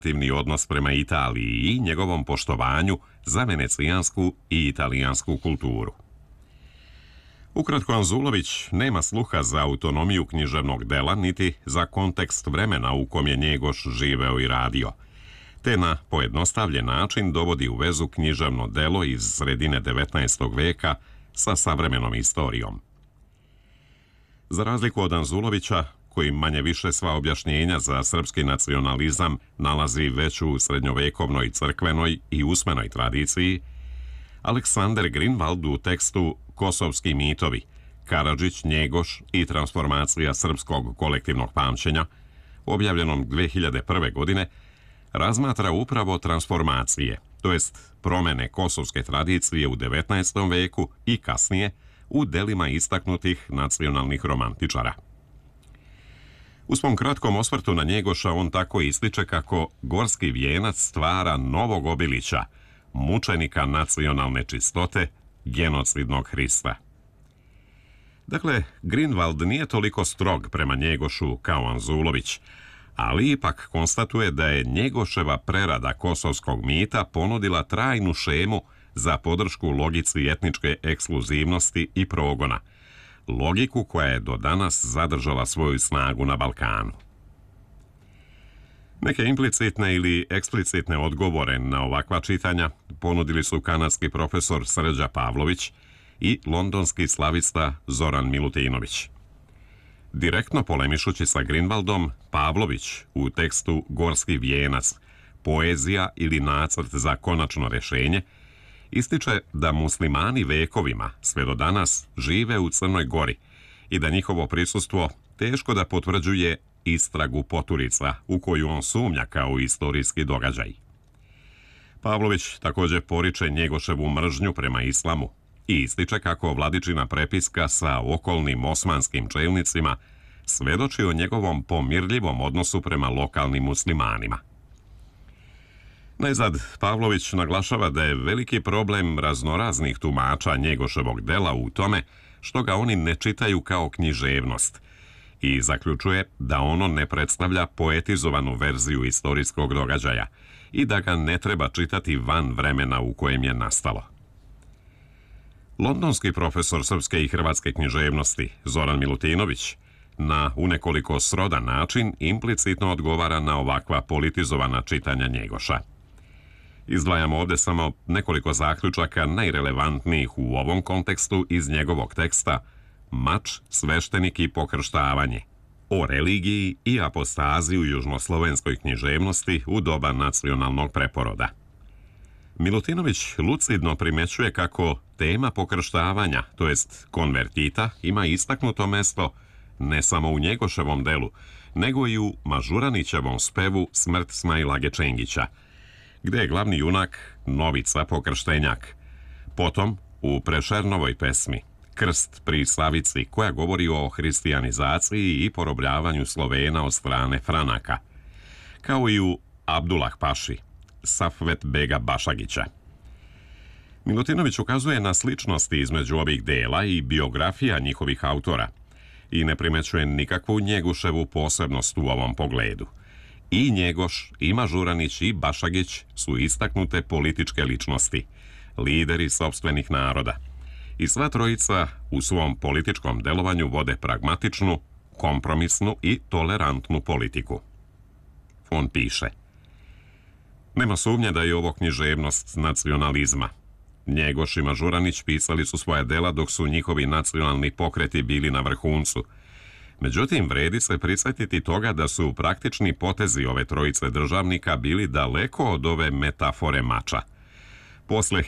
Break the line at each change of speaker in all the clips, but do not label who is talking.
aktivni odnos prema Italiji i njegovom poštovanju za venecijansku i italijansku kulturu. Ukratko, Anzulović nema sluha za autonomiju književnog dela niti za kontekst vremena u kom je Njegoš živeo i radio, te na pojednostavljen način dovodi u vezu književno delo iz sredine 19. veka sa savremenom istorijom. Za razliku od Anzulovića, koji manje više sva objašnjenja za srpski nacionalizam nalazi već u srednjovekovnoj crkvenoj i usmenoj tradiciji, Aleksandar Grünwald u tekstu Kosovski mitovi, Karadžić, Njegoš i transformacija srpskog kolektivnog pamćenja, objavljenom 2001. godine, razmatra upravo transformacije, to jest promene kosovske tradicije u 19. veku i kasnije u delima istaknutih nacionalnih romantičara. U svom kratkom osvrtu na Njegoša on tako ističe kako Gorski vijenac stvara novog Obilića, mučenika nacionalne čistote, genocidnog Hrista. Dakle, Grünwald nije toliko strog prema Njegošu kao Anzulović, ali ipak konstatuje da je Njegoševa prerada kosovskog mita ponudila trajnu šemu za podršku logici etničke ekskluzivnosti i progona, logiku koja je do danas zadržala svoju snagu na Balkanu. Neke implicitne ili eksplicitne odgovore na ovakva čitanja ponudili su kanadski profesor Srđa Pavlović i londonski slavista Zoran Milutinović. Direktno polemišući sa Grünwaldom, Pavlović u tekstu Gorski vijenac, poezija ili nacrt za konačno rešenje, ističe da muslimani vekovima sve do danas žive u Crnoj Gori i da njihovo prisustvo teško da potvrđuje istragu Poturica u koju on sumnja kao istorijski događaj. Pavlović također poriče Njegoševu mržnju prema islamu i ističe kako vladičina prepiska sa okolnim osmanskim čelnicima svedoči o njegovom pomirljivom odnosu prema lokalnim muslimanima. Najzad, Pavlović naglašava da je veliki problem raznoraznih tumača Njegoševog dela u tome što ga oni ne čitaju kao književnost i zaključuje da ono ne predstavlja poetizovanu verziju istorijskog događaja i da ga ne treba čitati van vremena u kojem je nastalo. Londonski profesor srpske i hrvatske književnosti Zoran Milutinović na u nekoliko srodan način implicitno odgovara na ovakva politizovana čitanja Njegoša. Izdvajamo ovdje samo nekoliko zaključaka najrelevantnijih u ovom kontekstu iz njegovog teksta Mač, sveštenik i pokrštavanje, o religiji i apostaziji u južnoslovenskoj književnosti u doba nacionalnog preporoda. Milutinović lucidno primećuje kako tema pokrštavanja, to jest konvertita, ima istaknuto mesto ne samo u Njegoševom delu, nego i u Mažuranićevom spevu Smrt Smajlage Čengića, gde je glavni junak Novica pokrštenjak. Potom u Prešernovoj pesmi Krst pri Slavici, koja govori o hristijanizaciji i porobljavanju Slovena od strane Franaka, kao i u Abdullah Paši, Safvet Bega Bašagića. Milutinović ukazuje na sličnosti između ovih dela i biografija njihovih autora i ne primećuje nikakvu Njegoševu posebnost u ovom pogledu. I Njegoš, i Mažuranić, i Bašagić su istaknute političke ličnosti, lideri sopstvenih naroda. I sva trojica u svom političkom delovanju vode pragmatičnu, kompromisnu i tolerantnu politiku. On piše: nema sumnje da je ovo književnost nacionalizma. Njegoš i Mažuranić pisali su svoja dela dok su njihovi nacionalni pokreti bili na vrhuncu. Međutim, vredi se prisjetiti toga da su praktični potezi ove trojice državnika bili daleko od ove metafore mača. Posle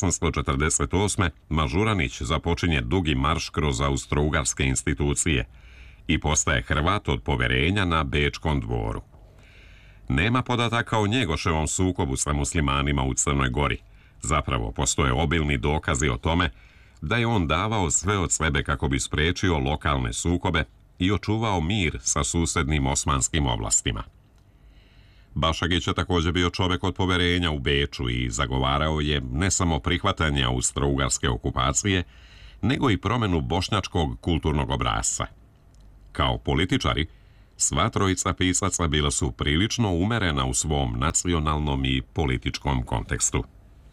1848. Mažuranić započinje dugi marš kroz austrougarske institucije i postaje Hrvat od poverenja na Bečkom dvoru. Nema podataka o Njegoševom sukobu sa muslimanima u Crnoj Gori. Zapravo, postoje obilni dokazi o tome da je on davao sve od sebe kako bi spriječio lokalne sukobe i očuvao mir sa susednim osmanskim oblastima. Bašagić je također bio čovjek od poverenja u Beču i zagovarao je ne samo prihvatanje austrougarske okupacije, nego i promjenu bošnjačkog kulturnog obrasca. Kao političari, Sva trojica pisaca bila su prilično umerena u svom nacionalnom i političkom kontekstu.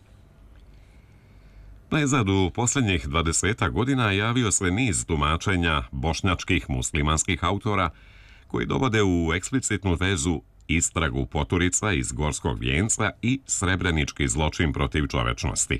Najzad u posljednjih 20 godina javio se niz tumačenja bošnjačkih muslimanskih autora koji dovode u eksplicitnu vezu istragu poturica iz Gorskog vijenca i srebrenički zločin protiv čovečnosti.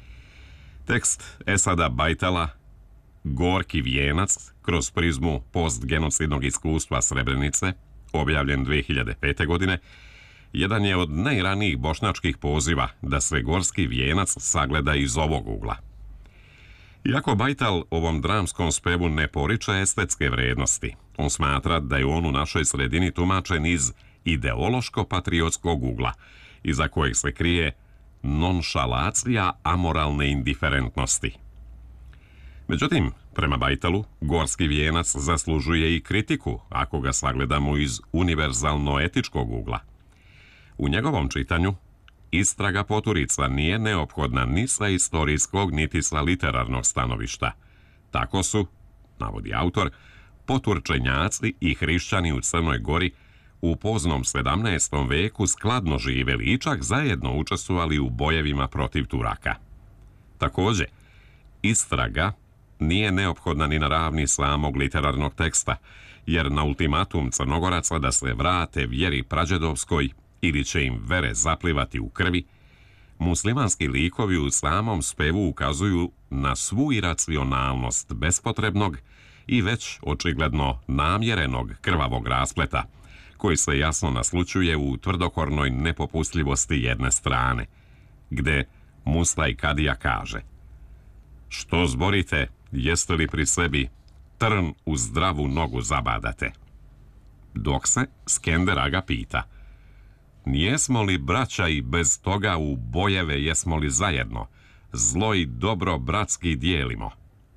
Tekst Esada Bajtala Gorki vijenac kroz prizmu postgenocidnog iskustva Srebrenice, objavljen 2005. godine, jedan je od najranijih bošnjačkih poziva da se Gorski vijenac sagleda iz ovog ugla. Iako Bajtal ovom dramskom spevu ne poriče estetske vrednosti, on smatra da je on u našoj sredini tumačen iz ideološko-patriotskog ugla, iza kojeg se krije nonšalacija amoralne indiferentnosti. Međutim, prema Bajtalu, Gorski vijenac zaslužuje i kritiku ako ga sagledamo iz univerzalno-etičkog ugla. U njegovom čitanju, istraga poturica nije neophodna ni sa istorijskog niti sa literarnog stanovišta. Tako su, navodi autor, poturčenjaci i hrišćani u Crnoj Gori u poznom 17. veku skladno živeli i čak zajedno učestvovali u bojevima protiv Turaka. Također, istraga nije neophodna ni na ravni samog literarnog teksta, jer na ultimatum Crnogoraca da se vrate vjeri prađedovskoj ili će im vere zaplivati u krvi, muslimanski likovi u samom spevu ukazuju na svu iracionalnost bespotrebnog i već očigledno namjerenog krvavog raspleta, koji se jasno naslućuje u tvrdokornoj nepopustljivosti jedne strane, gde Mustaj Kadija kaže: "Što zborite, jeste li pri sebi, trn u zdravu nogu zabadate?" Dok se Skender Aga pita: "Nijesmo li braća i bez toga u bojeve jesmo li zajedno, zlo i dobro bratski dijelimo?"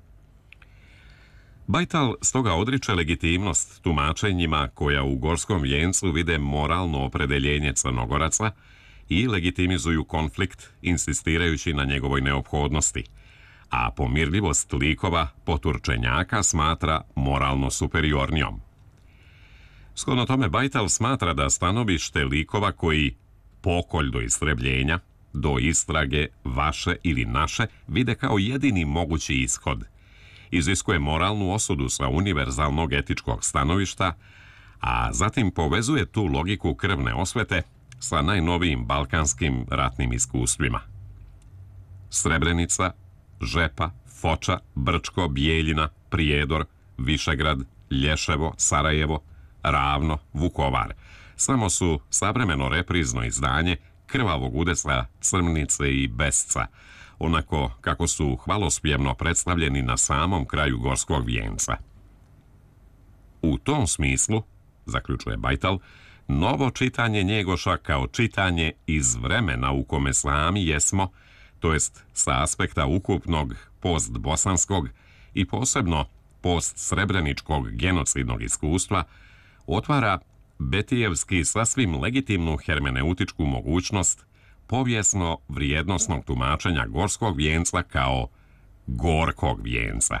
Bajtal stoga odriče legitimnost tumačenjima koja u Gorskom vijencu vide moralno opredeljenje Crnogoraca i legitimizuju konflikt insistirajući na njegovoj neophodnosti, a pomirljivost likova poturčenjaka smatra moralno superiornijom. Shodno tome Bajtal smatra da stanovište likova koji pokolj do istrebljenja, do istrage vaše ili naše vide kao jedini mogući ishod, iziskuje moralnu osudu sa univerzalnog etičkog stanovišta, a zatim povezuje tu logiku krvne osvete sa najnovijim balkanskim ratnim iskustvima. Srebrenica, Žepa, Foča, Brčko, Bijeljina, Prijedor, Višegrad, Lješevo, Sarajevo, Ravno, Vukovar samo su savremeno reprizno izdanje krvavog udesa Crmnice i Besca, onako kako su hvalospjevno predstavljeni na samom kraju Gorskog vijenca. U tom smislu, zaključuje Bajtal, novo čitanje Njegoša kao čitanje iz vremena u kome sami jesmo, to jest sa aspekta ukupnog postbosanskog i posebno postsrebreničkog genocidnog iskustva, otvara Betijevski sasvim legitimnu hermeneutičku mogućnost povijesno vrijednosnog tumačenja Gorskog vijenca kao Gorkog vijenca.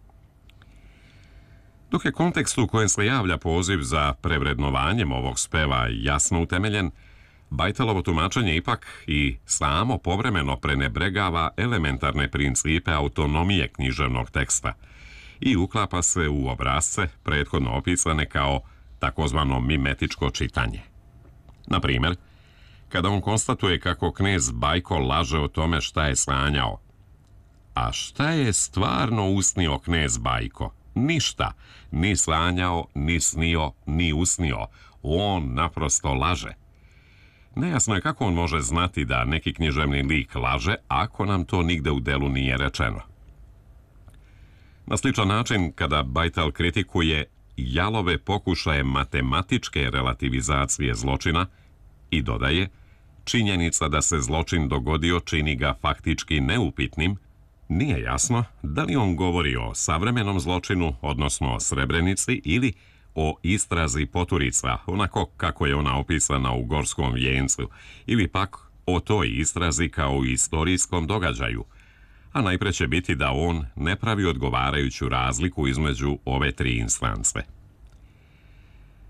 Dok je kontekst u kojem se javlja poziv za prevrednovanjem ovog speva jasno utemeljen, Bajtalovo tumačenje ipak i samo povremeno prenebregava elementarne principe autonomije književnog teksta i uklapa se u obrasce prethodno opisane kao takozvano mimetičko čitanje. Na primjer, kada on konstatuje kako knez Bajko laže o tome šta je sanjao. A šta je stvarno usnio knez Bajko? Ništa. Ni sanjao, ni snio, ni usnio. On naprosto laže. Nejasno je kako on može znati da neki književni lik laže ako nam to nigde u delu nije rečeno. Na sličan način, kada Bajtal kritikuje jalove pokušaje matematičke relativizacije zločina i dodaje: "Činjenica da se zločin dogodio čini ga faktički neupitnim", nije jasno da li on govori o savremenom zločinu, odnosno o Srebrenici, ili o istrazi poturica, onako kako je ona opisana u Gorskom vijencu, ili pak o toj istrazi kao istorijskom događaju, a najpre će biti da on ne pravi odgovarajuću razliku između ove tri instance.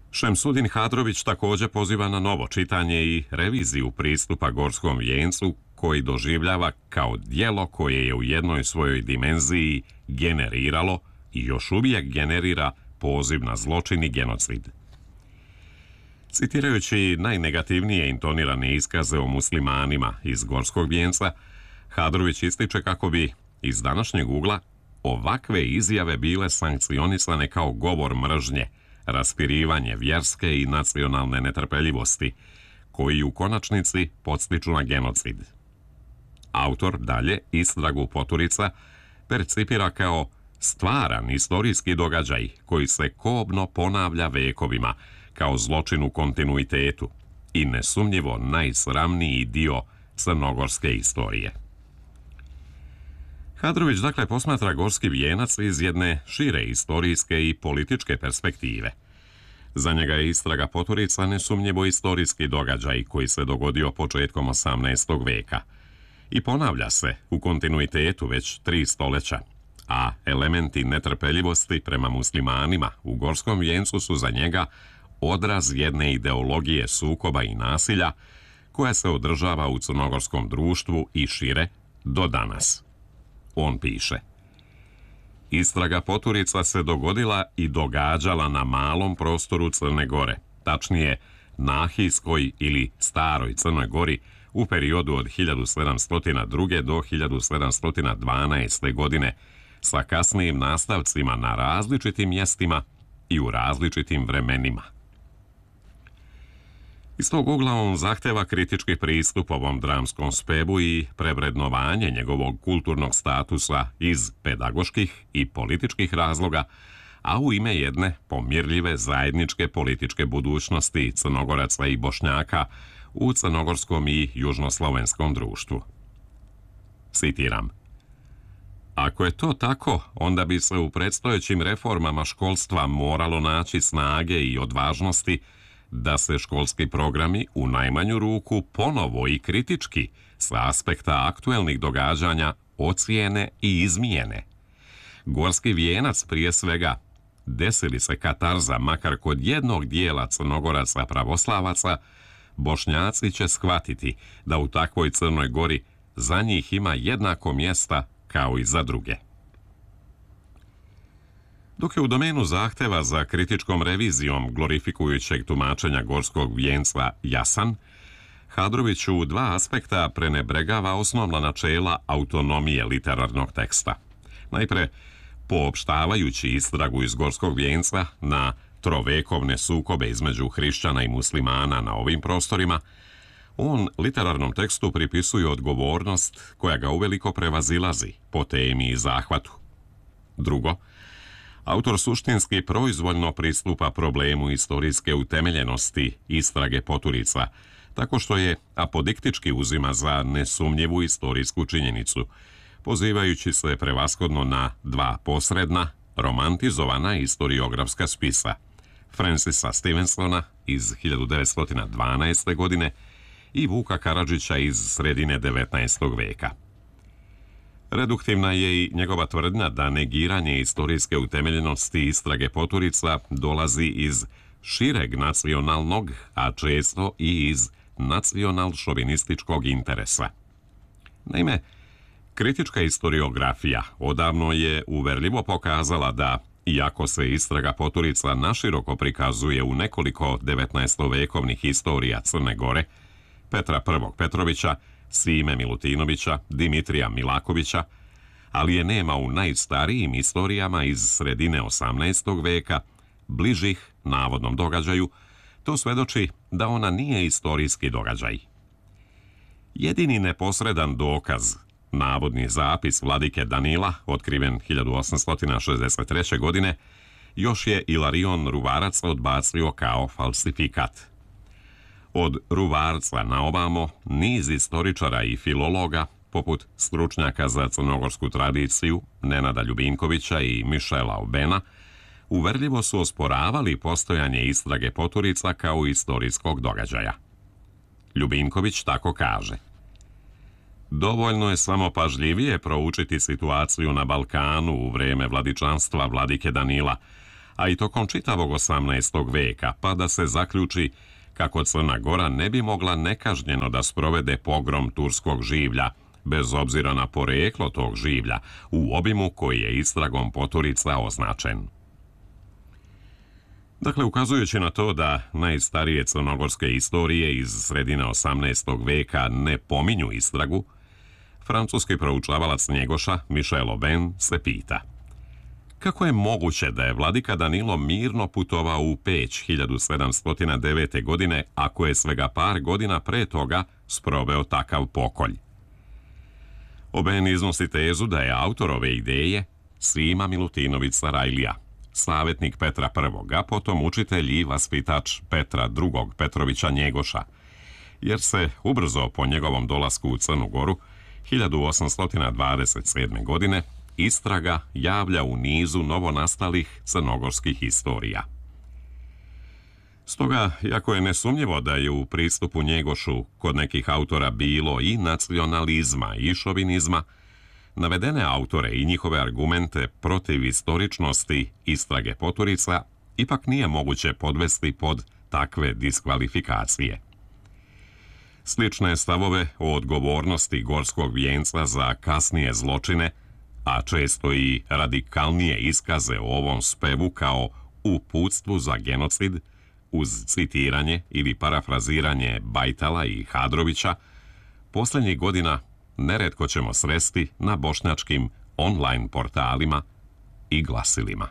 Šemsudin Hadrović također poziva na novo čitanje i reviziju pristupa Gorskom vijencu koji doživljava kao djelo koje je u jednoj svojoj dimenziji generiralo i još uvijek generira poziv na zločin i genocid. Citirajući najnegativnije intonirane iskaze o muslimanima iz Gorskog vijenca, Hadrović ističe kako bi iz današnjeg ugla ovakve izjave bile sankcionisane kao govor mržnje, raspirivanje vjerske i nacionalne netrpeljivosti, koji u konačnici podstiču na genocid. Autor dalje istragu Poturica percipira kao stvaran istorijski događaj koji se kobno ponavlja vekovima kao zločin u kontinuitetu i nesumnjivo najsramniji dio crnogorske istorije. Hadrović dakle posmatra Gorski vijenac iz jedne šire istorijske i političke perspektive. Za njega je istraga Poturica nesumnjivo istorijski događaj koji se dogodio početkom 18. veka i ponavlja se u kontinuitetu već 3 stoljeća, a elementi netrpeljivosti prema muslimanima u Gorskom vijencu su za njega odraz jedne ideologije sukoba i nasilja koja se održava u crnogorskom društvu i šire do danas. On piše: istraga Poturica se dogodila i događala na malom prostoru Crne Gore, tačnije Nahijskoj ili Staroj Crnoj Gori u periodu od 1702. do 1712. godine, sa kasnijim nastavcima na različitim mjestima i u različitim vremenima. Iz tog ugla on zahteva kritički pristup ovom dramskom spebu i prevrednovanje njegovog kulturnog statusa iz pedagoških i političkih razloga, a u ime jedne pomirljive zajedničke političke budućnosti Crnogoraca i Bošnjaka u crnogorskom i južnoslovenskom društvu. Citiram: ako je to tako, onda bi se u predstojećim reformama školstva moralo naći snage i odvažnosti da se školski programi u najmanju ruku ponovo i kritički sa aspekta aktuelnih događanja ocijene i izmijene. Gorski vijenac prije svega, desi li se katarza makar kod jednog dijela Crnogoraca pravoslavaca, Bošnjaci će shvatiti da u takvoj Crnoj Gori za njih ima jednako mjesta kao i za druge. Dok je u domenu zahteva za kritičkom revizijom glorifikujućeg tumačenja Gorskog vijenca jasan, Hadrović u 2 aspekta prenebregava osnovna načela autonomije literarnog teksta. Najpre, poopštavajući istragu iz Gorskog vijenca na trovekovne sukobe između hrišćana i muslimana na ovim prostorima, on literarnom tekstu pripisuje odgovornost koja ga uveliko prevazilazi po temi i zahvatu. Drugo, autor suštinski proizvoljno pristupa problemu istorijske utemeljenosti istrage Poturica, tako što je apodiktički uzima za nesumnjivu istorijsku činjenicu, pozivajući se prevashodno na 2 posredna, romantizovana historiografska spisa, Francisa Stevensona iz 1912. godine i Vuka Karadžića iz sredine 19. veka. Reduktivna je i njegova tvrdnja da negiranje istorijske utemeljenosti istrage Poturica dolazi iz šireg nacionalnog, a često i iz nacional-šovinističkog interesa. Naime, kritička historiografija odavno je uverljivo pokazala da, iako se istraga Poturica naširoko prikazuje u nekoliko 19-vekovnih historija Crne Gore, Petra I. Petrovića, Sime Milutinovića, Dimitrija Milakovića, ali je nema u najstarijim istorijama iz sredine 18. veka, bližih navodnom događaju, to svedoči da ona nije istorijski događaj. Jedini neposredan dokaz, navodni zapis vladike Danila, otkriven 1863. godine, još je Ilarion Ruvarac odbacio kao falsifikat. Od Ruvarca na ovamo niz istoričara i filologa, poput stručnjaka za crnogorsku tradiciju Nenada Ljubinkovića i Mišela Obena, uverljivo su osporavali postojanje istrage Poturica kao istorijskog događaja. Ljubinković tako kaže: dovoljno je samo pažljivije proučiti situaciju na Balkanu u vrijeme vladičanstva vladike Danila, a i tokom čitavog 18. veka, pa da se zaključi kako Crna Gora ne bi mogla nekažnjeno da sprovede pogrom turskog življa, bez obzira na poreklo tog življa, u obimu koji je istragom Poturica označen. Dakle, ukazujući na to da najstarije crnogorske istorije iz sredine 18. veka ne pominju istragu, francuski proučavalac Njegoša, Michel Aubin, se pita: kako je moguće da je vladika Danilo mirno putovao u Peć 1709. godine, ako je svega par godina pre toga sproveo takav pokolj? Aubin iznosi tezu da je autor ove ideje Sima Milutinović Sarajlija, savjetnik Petra I, a potom učitelj i vaspitač Petra II. Petrovića Njegoša, jer se ubrzo po njegovom dolasku u Crnu Goru 1827. godine istraga javlja u nizu novonastalih crnogorskih istorija. Stoga, iako je nesumnjivo da je u pristupu Njegošu kod nekih autora bilo i nacionalizma i šovinizma, navedene autore i njihove argumente protiv istoričnosti istrage Poturica ipak nije moguće podvesti pod takve diskvalifikacije. Slične stavove o odgovornosti Gorskog vijenca za kasnije zločine, a često i radikalnije iskaze o ovom spevu kao uputstvu za genocid, uz citiranje ili parafraziranje Bajtala i Hadrovića, posljednjih godina neretko ćemo sresti na bošnjačkim online portalima i glasilima.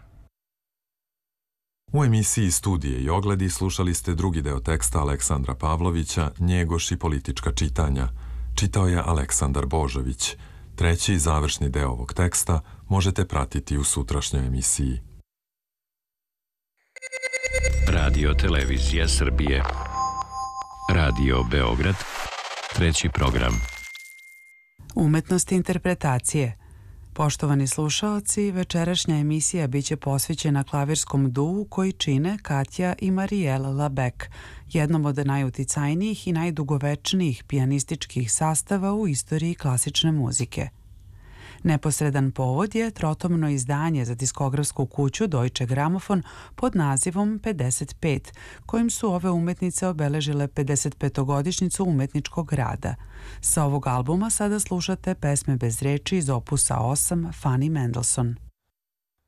U emisiji Studije i ogledi slušali ste drugi deo teksta Aleksandra Pavlovića Njegoš i politička čitanja. Čitao je Aleksandar Božović. Treći i završni deo ovog teksta možete pratiti u sutrašnjoj emisiji.
Radio Televizija Srbije. Radio Beograd. Treći program.
Umetnost interpretacije. Poštovani slušaoci, večerašnja emisija biće posvećena klavirskom duu koji čine Katja i Marielle Labec, jednom od najuticajnijih i najdugovečnijih pijanističkih sastava u istoriji klasične muzike. Neposredan povod je trotomno izdanje za diskografsku kuću Deutsche Grammophon pod nazivom 55, kojim su ove umetnice obeležile 55-godišnjicu umetničkog rada. Sa ovog albuma sada slušate pesme bez reči iz opusa 8 Fanny Mendelssohn.